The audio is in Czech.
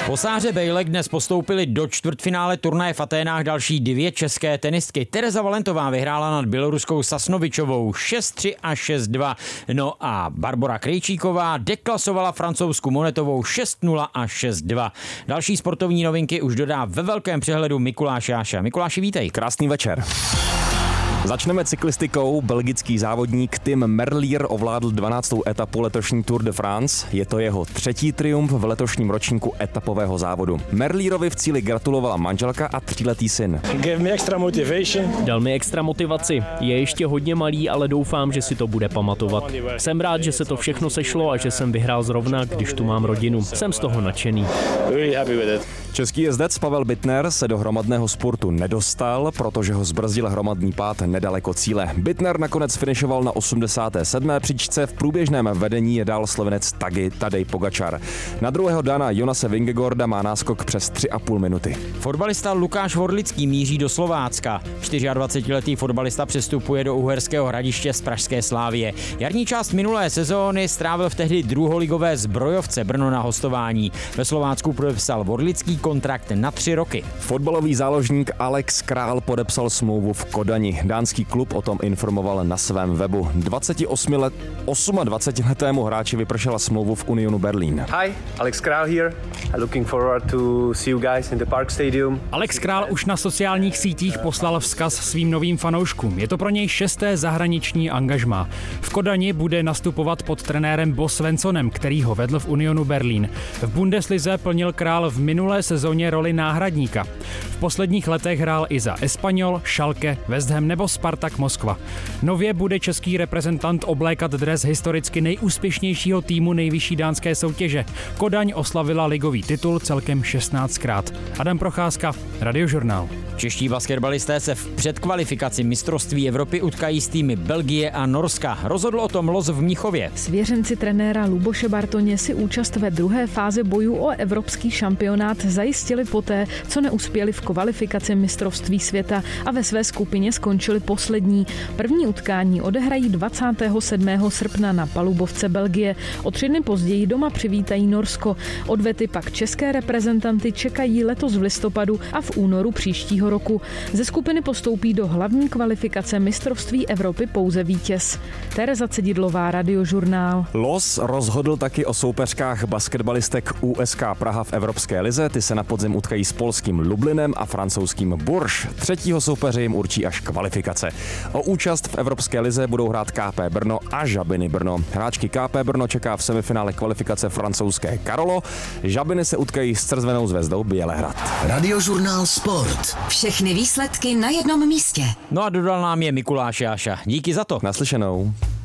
Po Sáře Bejlek dnes postoupili do čtvrtfinále turnaje v Aténách další 2 české tenistky. Tereza Valentová vyhrála nad běloruskou Sasnovičovou 6-3 a 6-2. No a Barbora Krejčíková deklasovala francouzskou Monetovou 6-0 a 6-2. Další sportovní novinky už dodá ve velkém přehledu Mikuláš Jáša. Mikuláši, vítej. Krásný večer. Začneme cyklistikou. Belgický závodník Tim Merlier ovládl 12. etapu letošní Tour de France. Je to jeho 3. triumf v letošním ročníku etapového závodu. Merlierovi v cíli gratulovala manželka a 3letý syn. Dal mi extra motivaci. Je ještě hodně malý, ale doufám, že si to bude pamatovat. Jsem rád, že se to všechno sešlo a že jsem vyhrál zrovna, když tu mám rodinu. Jsem z toho nadšený. Český jezdec Pavel Bittner se do hromadného sportu nedostal, protože ho zbrzdil hromadný pád nedaleko cíle. Bittner nakonec finišoval na 87. příčce, v průběžném vedení je dál Slovenec Tadej Pogačar. Na druhého Dana Jonase Vingegaarda má náskok přes 3,5 minuty. Fotbalista Lukáš Vorlický míří do Slovácka. 24letý fotbalista přestupuje do Uherského Hradiště z pražské Slávie. Jarní část minulé sezóny strávil v tehdy druholigové Zbrojovce Brno na hostování. Ve Slovácku podepsal Vorlický kontrakt na 3 roky. Fotbalový záložník Alex Král podepsal smlouvu v Kodani. Dánský klub o tom informoval na svém webu. 28letému hráči vypršela smlouvu v Unionu Berlín. Hi, Alex Král here. I'm looking forward to see you guys in the Park Stadium. Alex Král už na sociálních sítích poslal vzkaz svým novým fanouškům. Je to pro něj 6. zahraniční angažmá. V Kodani bude nastupovat pod trenérem Bo Svensonem, který ho vedl v Unionu Berlín. V Bundeslize plnil Král v minulé sezóně roli náhradníka. V posledních letech hrál i za Espanyol, Schalke, West Ham nebo Spartak Moskva. Nově bude český reprezentant oblékat dres historicky nejúspěšnějšího týmu nejvyšší dánské soutěže. Kodaň oslavila ligový titul celkem 16krát. Adam Procházka, Radiožurnál. Čeští basketbalisté se v předkvalifikaci mistrovství Evropy utkají s týmy Belgie a Norska. Rozhodl o tom los v Mnichově. Svěřenci trenéra Luboše Bartoně si účast ve druhé fázi bojů o evropský šampionát zajistili poté, co neuspěli v kvalifikaci mistrovství světa a ve své skupině skončili poslední. První utkání odehrají 27. srpna na palubovce Belgie. O 3 dny později doma přivítají Norsko. Odvety pak české reprezentanty čekají letos v listopadu a v únoru příštího roku. Ze skupiny postoupí do hlavní kvalifikace mistrovství Evropy pouze vítěz. Tereza Cedidlová, Radiožurnál. Los rozhodl taky o soupeřkách basketbalistek USK Praha v Evropské lize. Ty se na podzim utkají s polským Lublinem a francouzským Bourges. Třetího soupeře jim určí až kvalifikace. O účast v Evropské lize budou hrát KP Brno a Žabiny Brno. Hráčky KP Brno čeká v semifinále kvalifikace francouzské Karolo. Žabiny se utkají s Crvenou zvezdou Bělehrad. Radiožurnál Sport. Všechny výsledky na jednom místě. No a dodal nám je Mikuláš Jáša. Díky za to. Naslyšenou.